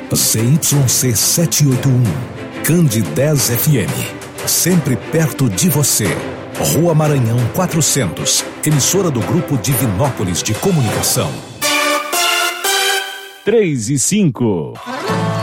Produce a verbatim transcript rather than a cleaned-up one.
Z Y C setecentos e oitenta e um, Cande dez F M. Sempre perto de você. Rua Maranhão quatrocentos, emissora do Grupo Divinópolis de Comunicação. três e cinco.